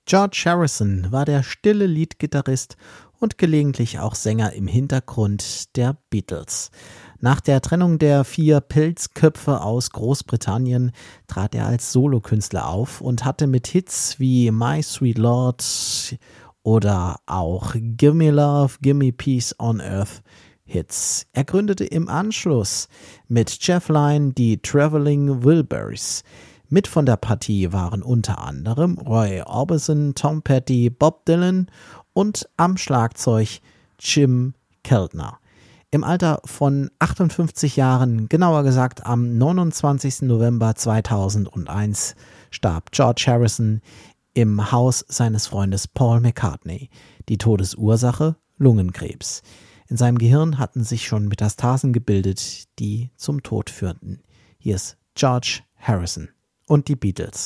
George Harrison war der stille Leadgitarrist und gelegentlich auch Sänger im Hintergrund der Beatles. Nach der Trennung der 4 Pilzköpfe aus Großbritannien trat er als Solokünstler auf und hatte mit Hits wie My Sweet Lord oder auch Gimme Love, Gimme Peace on Earth Hits. Er gründete im Anschluss mit Jeff Lynne die Traveling Wilburys. Mit von der Partie waren unter anderem Roy Orbison, Tom Petty, Bob Dylan und am Schlagzeug Jim Keltner. Im Alter von 58 Jahren, genauer gesagt am 29. November 2001, starb George Harrison im Haus seines Freundes Paul McCartney. Die Todesursache Lungenkrebs. In seinem Gehirn hatten sich schon Metastasen gebildet, die zum Tod führten. Hier ist George Harrison und die Beatles.